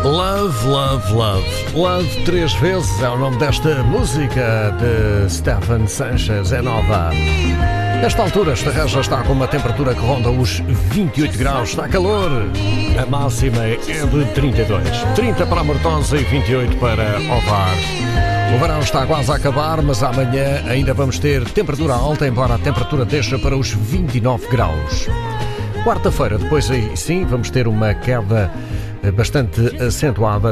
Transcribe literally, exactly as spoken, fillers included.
Love, Love, Love. Love três vezes é o nome desta música de Stephen Sanchez, é nova. Nesta altura, esta reja está com uma temperatura que ronda os vinte e oito graus, está calor. A máxima é de trinta e dois. trinta para a Mortosa e vinte e oito para Ovar. O verão está quase a acabar, mas amanhã ainda vamos ter temperatura alta, embora a temperatura deixe para os vinte e nove graus. Quarta-feira, depois aí sim, vamos ter uma queda bastante acentuada